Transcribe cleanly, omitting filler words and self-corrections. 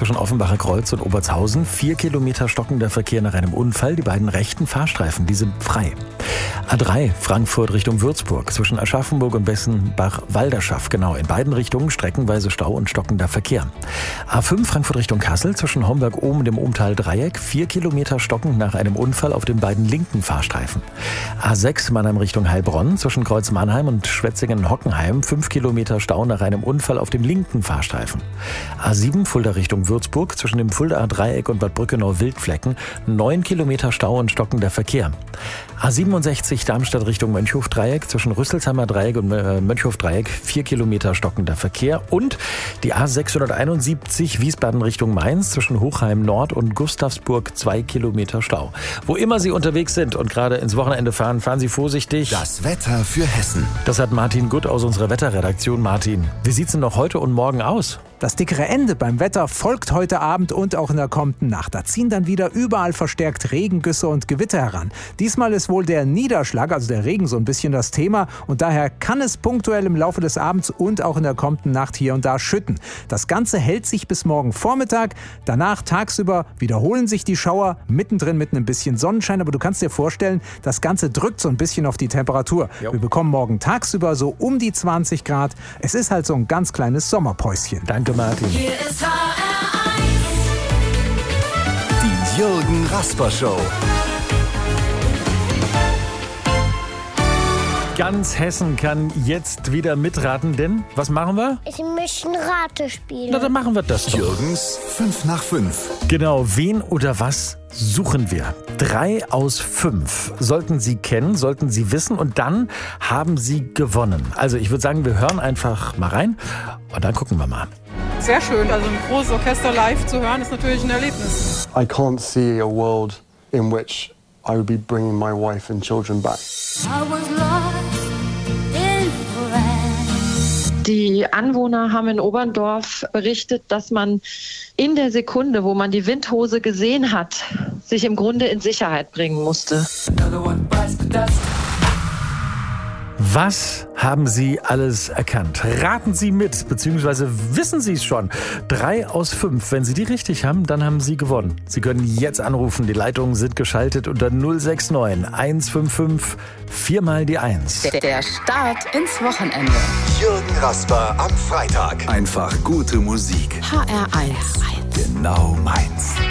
zwischen Offenbacher Kreuz und Obertshausen. 4 Kilometer stockender Verkehr nach einem Unfall. Die beiden rechten Fahrstreifen, die sind frei. A3 Frankfurt Richtung Würzburg zwischen Aschaffenburg und Bessenbach-Walderschaff. Genau, in beiden Richtungen streckenweise Stau und stockender Verkehr. A5 Frankfurt Richtung Kassel zwischen Homberg-Ohm und dem Umtal-Dreieck. 4 Kilometer stockend nach einem Unfall auf den beiden linken Fahrstreifen. A6 Mannheim Richtung Heilbronn zwischen Kreuz Mannheim und Schwetzingen-Hockenheim. 5 Kilometer Stau nach einem Unfall auf dem linken Fahrstreifen. A7 Fulda Richtung Würzburg zwischen dem Fuldaer Dreieck und Bad Brückenau-Wildflecken. 9 Kilometer Stau und stockender Verkehr. A67 Darmstadt Richtung Mönchhof-Dreieck zwischen Rüsselsheimer Dreieck und Mönchhof-Dreieck. 4 Kilometer stockender Verkehr. Und die A671 Wiesbaden Richtung Mainz zwischen Hochheim Nord und Gustavsburg. 2 Kilometer Stau. Wo immer Sie unterwegs sind und gerade ins Wochenende fahren, fahren Sie vorsichtig. Das Wetter für Hessen. Das hat Martin Gutt aus unserer Wetterredaktion. Martin, wie sieht's denn noch heute und morgen aus? Das dickere Ende beim Wetter folgt heute Abend und auch in der kommenden Nacht. Da ziehen dann wieder überall verstärkt Regengüsse und Gewitter heran. Diesmal ist wohl der Niederschlag, also der Regen, so ein bisschen das Thema. Und daher kann es punktuell im Laufe des Abends und auch in der kommenden Nacht hier und da schütten. Das Ganze hält sich bis morgen Vormittag. Danach tagsüber wiederholen sich die Schauer, mittendrin mit ein bisschen Sonnenschein. Aber du kannst dir vorstellen, das Ganze drückt so ein bisschen auf die Temperatur. Wir bekommen morgen tagsüber so um die 20 Grad. Es ist halt so ein ganz kleines Sommerpäuschen. Danke, Martin. Hier ist HR1. Die Jürgen Rasper Show. Ganz Hessen kann jetzt wieder mitraten, denn was machen wir? Ich möchte ein Rate spielen. Na, dann machen wir das doch. Jürgens 5 nach 5. Genau, wen oder was suchen wir? 3 aus 5 sollten Sie kennen, sollten Sie wissen und dann haben Sie gewonnen. Also ich würde sagen, wir hören einfach mal rein und dann gucken wir mal. Sehr schön, also ein großes Orchester live zu hören, ist natürlich ein Erlebnis. I can't see a world in which I would be bringing my wife and children back. Die Anwohner haben in Oberndorf berichtet, dass man in der Sekunde, wo man die Windhose gesehen hat, sich im Grunde in Sicherheit bringen musste. Was haben Sie alles erkannt? Raten Sie mit, beziehungsweise wissen Sie es schon. 3 aus 5. Wenn Sie die richtig haben, dann haben Sie gewonnen. Sie können jetzt anrufen. Die Leitungen sind geschaltet unter 069 155 4 mal die 1. Der Start ins Wochenende. Jürgen Rasper am Freitag. Einfach gute Musik. HR1. Genau meins.